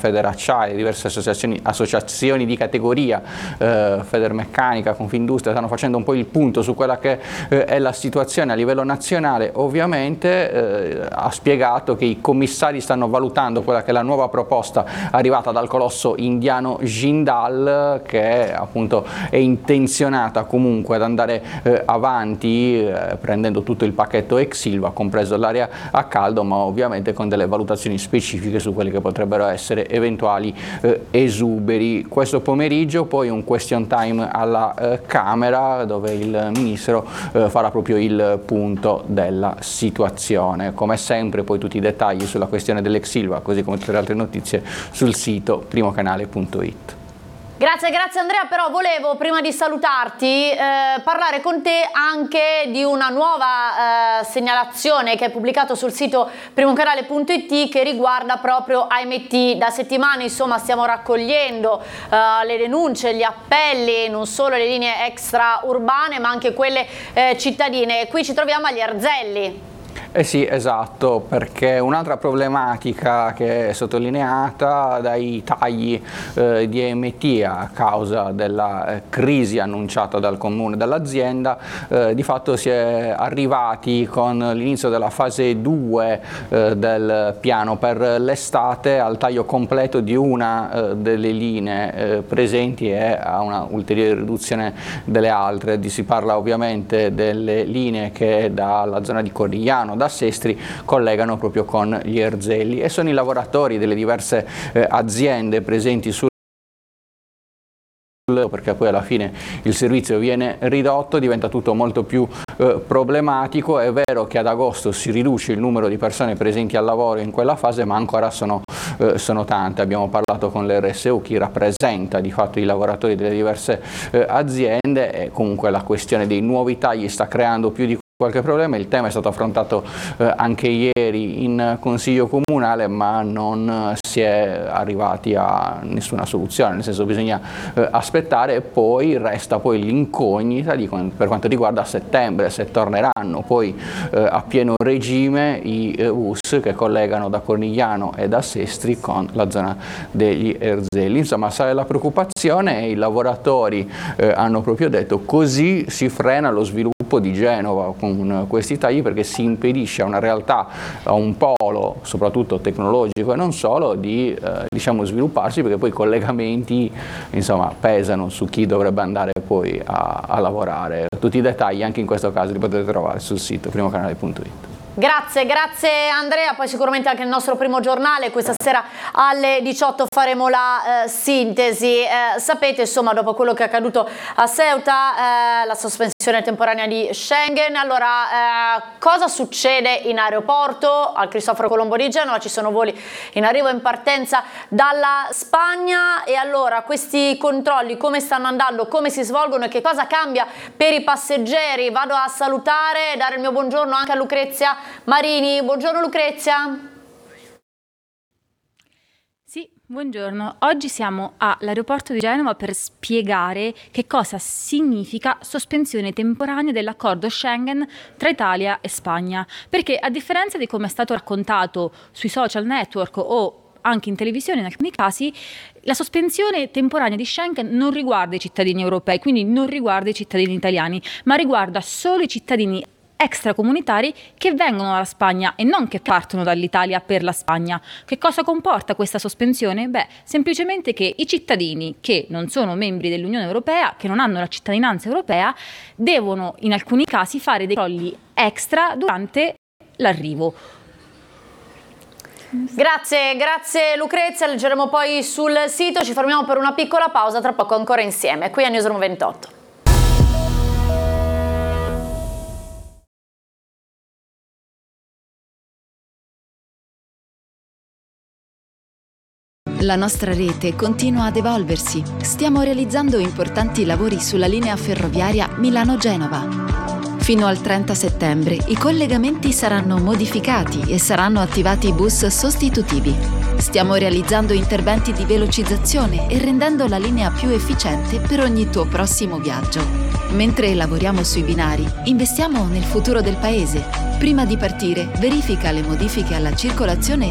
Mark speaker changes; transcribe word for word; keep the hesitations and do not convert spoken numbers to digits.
Speaker 1: Federacciaria, diverse associazioni, associazioni di categoria, eh, Federmeccanica, Confindustria, stanno facendo un po' il punto su quella che eh, è la situazione a livello nazionale. Ovviamente eh, ha spiegato che i commissari stanno valutando quella che è la nuova proposta arrivata dal colosso indiano Jindal, che appunto è intenzionata comunque ad andare eh, avanti eh, prendendo tutto il pacchetto ex Ilva, compreso l'area a caldo, ma ovviamente con delle valutazioni specifiche su quelli che potrebbero essere eventuali eh, esuberi. Questo pomeriggio poi un question time alla eh, Camera, dove il Ministro eh, farà proprio il punto della situazione. Come sempre poi tutti i dettagli sulla questione dell'ex Ilva, così come tutte le altre notizie, sul sito primocanale punto it.
Speaker 2: Grazie, grazie Andrea, però volevo prima di salutarti eh, parlare con te anche di una nuova eh, segnalazione che è pubblicato sul sito primocanale punto it che riguarda proprio A M T. Da settimane insomma stiamo raccogliendo eh, le denunce, gli appelli, non solo le linee extraurbane ma anche quelle eh, cittadine. Qui ci troviamo agli Erzelli.
Speaker 1: Eh sì, esatto, perché un'altra problematica che è sottolineata dai tagli eh, di A M T a causa della eh, crisi annunciata dal comune dell'azienda, eh, di fatto si è arrivati con l'inizio della fase due eh, del piano per l'estate al taglio completo di una eh, delle linee eh, presenti e a una ulteriore riduzione delle altre. Di, si parla ovviamente delle linee che dalla zona di Cornigliano, da Sestri, collegano proprio con gli Erzelli, e sono i lavoratori delle diverse eh, aziende presenti sul perché poi alla fine il servizio viene ridotto, diventa tutto molto più eh, problematico. È vero che ad agosto si riduce il numero di persone presenti al lavoro in quella fase, ma ancora sono, eh, sono tante. Abbiamo parlato con l'R S U, chi rappresenta di fatto i lavoratori delle diverse eh, aziende, e comunque la questione dei nuovi tagli sta creando più di qualche problema. Il tema è stato affrontato eh, anche ieri in Consiglio Comunale, ma non si è arrivati a nessuna soluzione, nel senso bisogna eh, aspettare, e poi resta poi l'incognita di, per quanto riguarda settembre, se torneranno poi eh, a pieno regime i eh, bus che collegano da Cornigliano e da Sestri con la zona degli Erzelli. Insomma, sale la preoccupazione, e i lavoratori eh, hanno proprio detto: così si frena lo sviluppo di Genova con questi tagli, perché si impedisce a una realtà, a un polo soprattutto tecnologico e non solo, di eh, diciamo svilupparsi, perché poi i collegamenti insomma pesano su chi dovrebbe andare poi a, a lavorare. Tutti i dettagli anche in questo caso li potete trovare sul sito primocanale punto it.
Speaker 2: Grazie, grazie Andrea, poi sicuramente anche il nostro primo giornale, questa sera alle diciotto faremo la eh, sintesi. Eh, sapete insomma, dopo quello che è accaduto a Ceuta, eh, la sospensione temporanea di Schengen, allora eh, cosa succede in aeroporto? Al Cristoforo Colombo di Genova ci sono voli in arrivo e in partenza dalla Spagna, e allora questi controlli come stanno andando, come si svolgono e che cosa cambia per i passeggeri? Vado a salutare e dare il mio buongiorno anche a Lucrezia Marini. Buongiorno Lucrezia.
Speaker 3: Sì, buongiorno. Oggi siamo all'aeroporto di Genova per spiegare che cosa significa sospensione temporanea dell'accordo Schengen tra Italia e Spagna, perché a differenza di come è stato raccontato sui social network o anche in televisione in alcuni casi, la sospensione temporanea di Schengen non riguarda i cittadini europei, quindi non riguarda i cittadini italiani, ma riguarda solo i cittadini extracomunitari che vengono dalla Spagna e non che partono dall'Italia per la Spagna. Che cosa comporta questa sospensione? Beh, semplicemente che i cittadini che non sono membri dell'Unione Europea, che non hanno la cittadinanza europea, devono in alcuni casi fare dei controlli extra durante l'arrivo.
Speaker 2: Grazie, grazie Lucrezia, leggeremo poi sul sito, ci fermiamo per una piccola pausa, tra poco ancora insieme, qui a Newsroom ventotto.
Speaker 4: La nostra rete continua ad evolversi. Stiamo realizzando importanti lavori sulla linea ferroviaria Milano-Genova. Fino al trenta settembre i collegamenti saranno modificati e saranno attivati bus sostitutivi. Stiamo realizzando interventi di velocizzazione e rendendo la linea più efficiente per ogni tuo prossimo viaggio. Mentre lavoriamo sui binari, investiamo nel futuro del paese. Prima di partire, verifica le modifiche alla circolazione